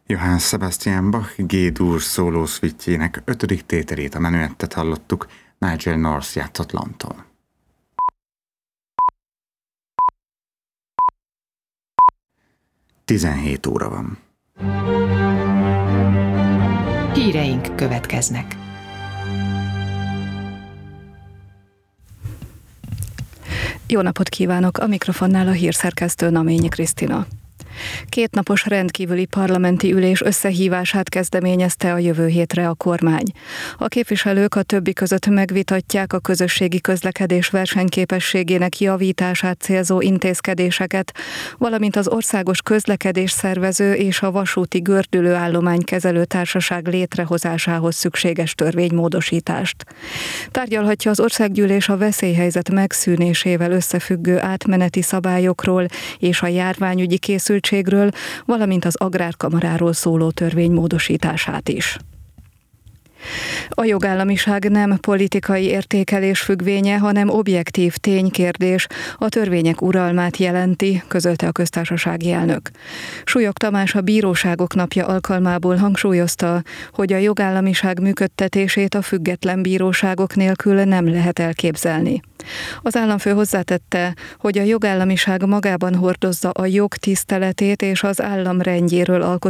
Johann Sebastian Bach G-dur szóló szvitjének 5. tételét, a menüettet hallottuk, Nigel North játszott Lantól. Tizenhét óra van. Híreink következnek. Jó napot kívánok! A mikrofonnál a hírszerkesztő Naményi Krisztina. Kétnapos rendkívüli parlamenti ülés összehívását kezdeményezte a jövő hétre a kormány. A képviselők a többi között megvitatják a közösségi közlekedés versenyképességének javítását célzó intézkedéseket, valamint az országos közlekedés szervező és a vasúti gördülőállomány kezelő társaság létrehozásához szükséges törvénymódosítást. Tárgyalhatja az országgyűlés a veszélyhelyzet megszűnésével összefüggő átmeneti szabályokról és a járványügyi készültségről, valamint az Agrárkamaráról szóló törvény módosítását is. A jogállamiság nem politikai értékelés függvénye, hanem objektív ténykérdés, a törvények uralmát jelenti, közölte a köztársasági elnök. Súlyog Tamás a Bíróságok napja alkalmából hangsúlyozta, hogy a jogállamiság működtetését a független bíróságok nélkül nem lehet elképzelni. Az államfő hozzátette, hogy a jogállamiság magában hordozza a jog tiszteletét és az állam rendjéről alkotott